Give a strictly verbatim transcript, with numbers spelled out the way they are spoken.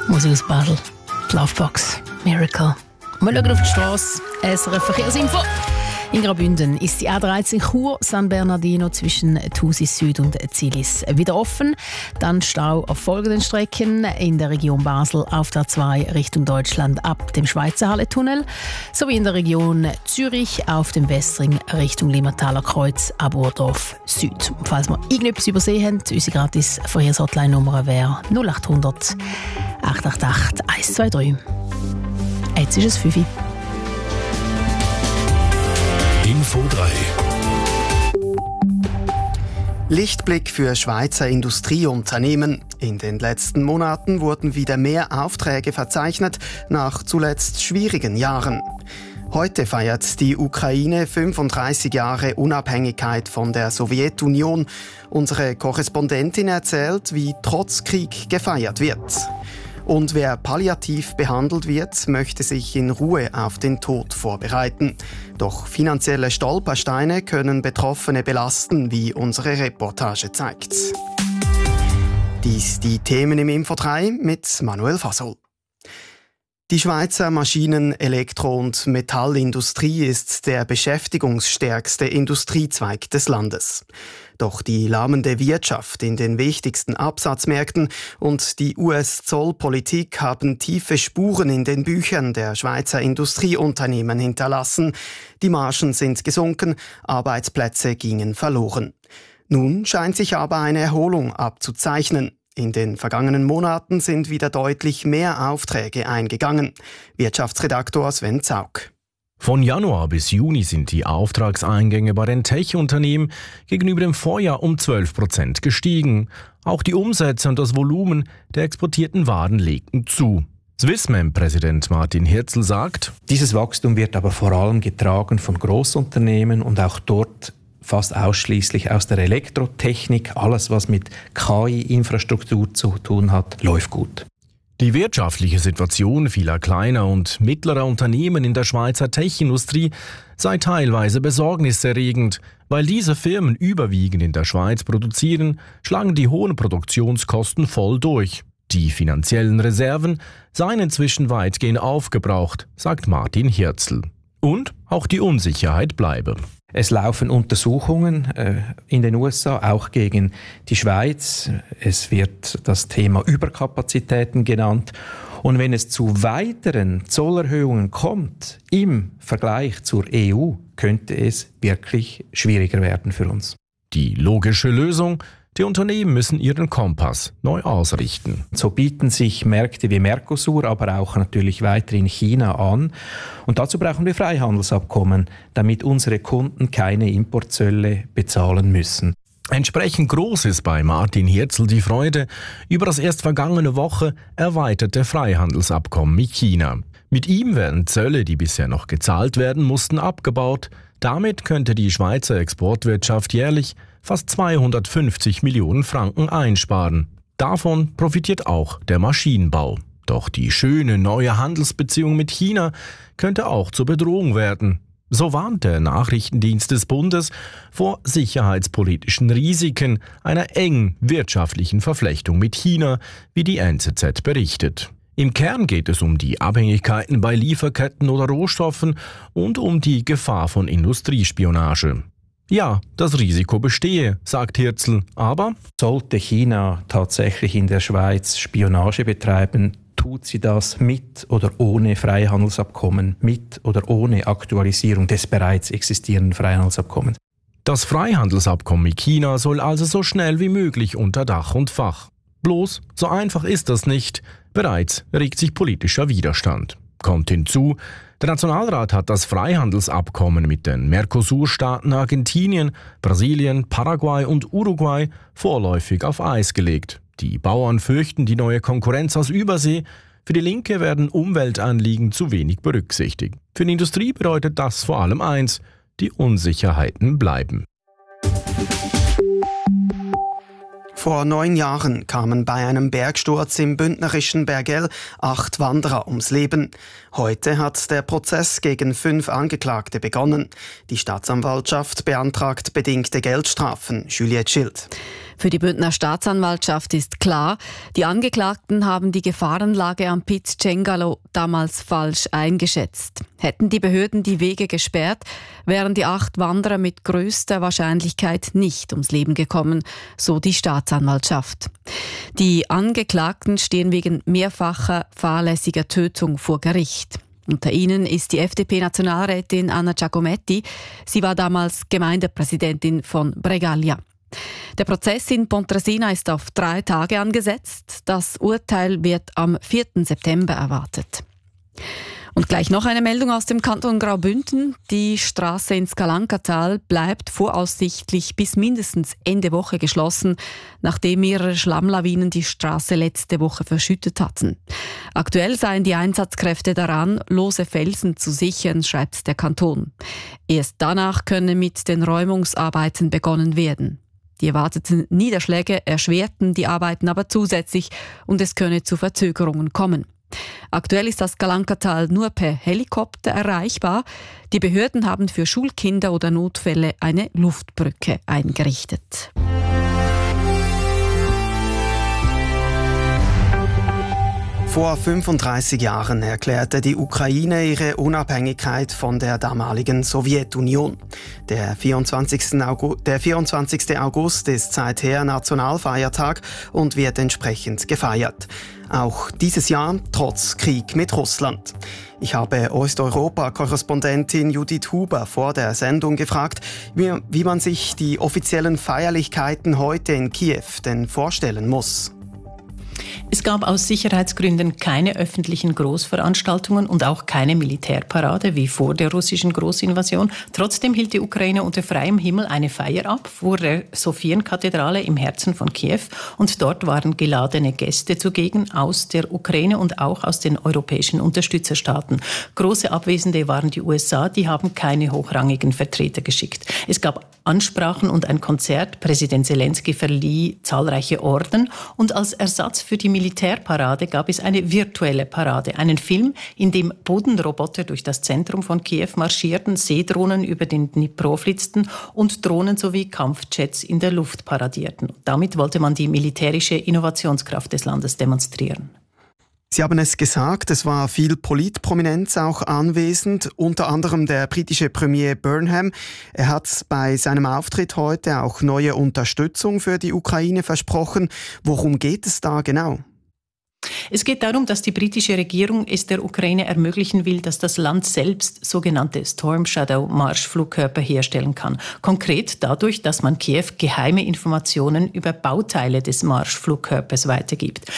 Musik aus Basel. Die Lovebox. Miracle. Wir schauen auf die Strasse. S R F Verkehrsinfo. In Graubünden ist die A dreizehn Chur San Bernardino zwischen Thusis Süd und Zilis wieder offen. Dann Stau auf folgenden Strecken in der Region Basel auf der A zwei Richtung Deutschland ab dem Schweizer Halletunnel sowie in der Region Zürich auf dem Westring Richtung Limmertaler Kreuz ab Urdorf Süd. Falls wir irgendetwas übersehen haben, unsere gratis Verkehrshotline-Nummer wäre null acht hundert acht acht acht eins zwei drei. Jetzt ist es fünf Uhr. Info drei. Lichtblick für Schweizer Industrieunternehmen. In den letzten Monaten wurden wieder mehr Aufträge verzeichnet, nach zuletzt schwierigen Jahren. Heute feiert die Ukraine fünfunddreißig Jahre Unabhängigkeit von der Sowjetunion. Unsere Korrespondentin erzählt, wie trotz Krieg gefeiert wird. Und wer palliativ behandelt wird, möchte sich in Ruhe auf den Tod vorbereiten. Doch finanzielle Stolpersteine können Betroffene belasten, wie unsere Reportage zeigt. Dies die Themen im Info drei mit Manuel Fasol. Die Schweizer Maschinen-, Elektro- und Metallindustrie ist der beschäftigungsstärkste Industriezweig des Landes. Doch die lahmende Wirtschaft in den wichtigsten Absatzmärkten und die U S-Zollpolitik haben tiefe Spuren in den Büchern der Schweizer Industrieunternehmen hinterlassen. Die Margen sind gesunken, Arbeitsplätze gingen verloren. Nun scheint sich aber eine Erholung abzuzeichnen. In den vergangenen Monaten sind wieder deutlich mehr Aufträge eingegangen. Wirtschaftsredaktor Sven Zaug. Von Januar bis Juni sind die Auftragseingänge bei den Tech-Unternehmen gegenüber dem Vorjahr um zwölf Prozent gestiegen. Auch die Umsätze und das Volumen der exportierten Waren legten zu. Swissmem-Präsident Martin Hirzel sagt: Dieses Wachstum wird aber vor allem getragen von Grossunternehmen und auch dort fast ausschließlich aus der Elektrotechnik. Alles, was mit K I-Infrastruktur zu tun hat, läuft gut. Die wirtschaftliche Situation vieler kleiner und mittlerer Unternehmen in der Schweizer Tech-Industrie sei teilweise besorgniserregend. Weil diese Firmen überwiegend in der Schweiz produzieren, schlagen die hohen Produktionskosten voll durch. Die finanziellen Reserven seien inzwischen weitgehend aufgebraucht, sagt Martin Hirzel. Und auch die Unsicherheit bleibe. Es laufen Untersuchungen äh, in den U S A, auch gegen die Schweiz. Es wird das Thema Überkapazitäten genannt. Und wenn es zu weiteren Zollerhöhungen kommt im Vergleich zur E U, könnte es wirklich schwieriger werden für uns. Die logische Lösung: Die Unternehmen müssen ihren Kompass neu ausrichten. So bieten sich Märkte wie Mercosur, aber auch natürlich weiterhin China an. Und dazu brauchen wir Freihandelsabkommen, damit unsere Kunden keine Importzölle bezahlen müssen. Entsprechend groß ist bei Martin Hirzel die Freude über das erst vergangene Woche erweiterte Freihandelsabkommen mit China. Mit ihm werden Zölle, die bisher noch gezahlt werden mussten, abgebaut. Damit könnte die Schweizer Exportwirtschaft jährlich fast zweihundertfünfzig Millionen Franken einsparen. Davon profitiert auch der Maschinenbau. Doch die schöne neue Handelsbeziehung mit China könnte auch zur Bedrohung werden. So warnt der Nachrichtendienst des Bundes vor sicherheitspolitischen Risiken einer engen wirtschaftlichen Verflechtung mit China, wie die N Z Z berichtet. Im Kern geht es um die Abhängigkeiten bei Lieferketten oder Rohstoffen und um die Gefahr von Industriespionage. Ja, das Risiko bestehe, sagt Hirzel, aber sollte China tatsächlich in der Schweiz Spionage betreiben, tut sie das mit oder ohne Freihandelsabkommen, mit oder ohne Aktualisierung des bereits existierenden Freihandelsabkommens. Das Freihandelsabkommen mit China soll also so schnell wie möglich unter Dach und Fach. Bloß, so einfach ist das nicht. Bereits regt sich politischer Widerstand. Kommt hinzu, der Nationalrat hat das Freihandelsabkommen mit den Mercosur-Staaten Argentinien, Brasilien, Paraguay und Uruguay vorläufig auf Eis gelegt. Die Bauern fürchten die neue Konkurrenz aus Übersee. Für die Linke werden Umweltanliegen zu wenig berücksichtigt. Für die Industrie bedeutet das vor allem eins: die Unsicherheiten bleiben. Vor neun Jahren kamen bei einem Bergsturz im bündnerischen Bergell acht Wanderer ums Leben. Heute hat der Prozess gegen fünf Angeklagte begonnen. Die Staatsanwaltschaft beantragt bedingte Geldstrafen. Juliette Schild. Für die Bündner Staatsanwaltschaft ist klar, die Angeklagten haben die Gefahrenlage am Piz Cengalo damals falsch eingeschätzt. Hätten die Behörden die Wege gesperrt, wären die acht Wanderer mit größter Wahrscheinlichkeit nicht ums Leben gekommen, so die Staatsanwaltschaft. Die Angeklagten stehen wegen mehrfacher fahrlässiger Tötung vor Gericht. Unter ihnen ist die F D P-Nationalrätin Anna Giacometti. Sie war damals Gemeindepräsidentin von Bregaglia. Der Prozess in Pontresina ist auf drei Tage angesetzt. Das Urteil wird am vierten September erwartet. Und gleich noch eine Meldung aus dem Kanton Graubünden. Die Straße ins Kalankatal bleibt voraussichtlich bis mindestens Ende Woche geschlossen, nachdem mehrere Schlammlawinen die Straße letzte Woche verschüttet hatten. Aktuell seien die Einsatzkräfte daran, lose Felsen zu sichern, schreibt der Kanton. Erst danach könne mit den Räumungsarbeiten begonnen werden. Die erwarteten Niederschläge erschwerten die Arbeiten aber zusätzlich und es könne zu Verzögerungen kommen. Aktuell ist das Kalankatal nur per Helikopter erreichbar. Die Behörden haben für Schulkinder oder Notfälle eine Luftbrücke eingerichtet. Vor fünfunddreißig Jahren erklärte die Ukraine ihre Unabhängigkeit von der damaligen Sowjetunion. Der vierundzwanzigste August, der vierundzwanzigste August ist seither Nationalfeiertag und wird entsprechend gefeiert. Auch dieses Jahr trotz Krieg mit Russland. Ich habe Osteuropa-Korrespondentin Judith Huber vor der Sendung gefragt, wie, wie man sich die offiziellen Feierlichkeiten heute in Kiew denn vorstellen muss. Es gab aus Sicherheitsgründen keine öffentlichen Großveranstaltungen und auch keine Militärparade wie vor der russischen Großinvasion. Trotzdem hielt die Ukraine unter freiem Himmel eine Feier ab vor der Sophien-Kathedrale im Herzen von Kiew. Und dort waren geladene Gäste zugegen aus der Ukraine und auch aus den europäischen Unterstützerstaaten. Große Abwesende waren die U S A, die haben keine hochrangigen Vertreter geschickt. Es gab Ansprachen und ein Konzert. Präsident Zelensky verlieh zahlreiche Orden und als Ersatz für die Militärparade gab es eine virtuelle Parade, einen Film, in dem Bodenroboter durch das Zentrum von Kiew marschierten, Seedrohnen über den Dnipro flitzten und Drohnen sowie Kampfjets in der Luft paradierten. Damit wollte man die militärische Innovationskraft des Landes demonstrieren. Sie haben es gesagt, es war viel Politprominenz auch anwesend, unter anderem der britische Premier Burnham. Er hat bei seinem Auftritt heute auch neue Unterstützung für die Ukraine versprochen. Worum geht es da genau? Es geht darum, dass die britische Regierung es der Ukraine ermöglichen will, dass das Land selbst sogenannte Storm Shadow Marschflugkörper herstellen kann. Konkret dadurch, dass man Kiew geheime Informationen über Bauteile des Marschflugkörpers weitergibt.